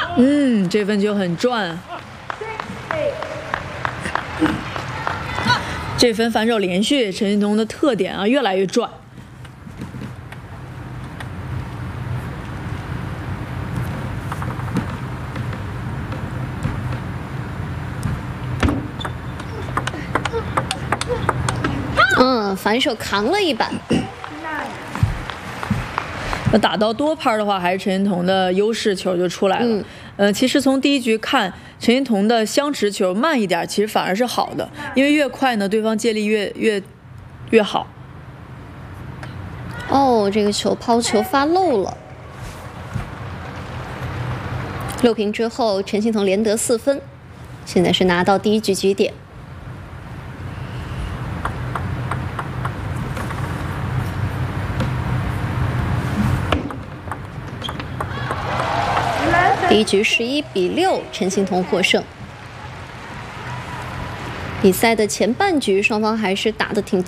这分球很转。这分反手连续，陈欣彤的特点啊越来越转。 反手扛了一板。 那打到多拍的话，还是陈欣彤的优势球就出来了。其实从第一局看，陈欣彤的相持球慢一点，其实反而是好的，因为越快呢，对方借力越好。 这个球抛球发漏了。6平之后，陈欣彤连得4分，现在是拿到第一局局点。第一局11比6，陈欣彤获胜。比赛的前半局，双方还是打得挺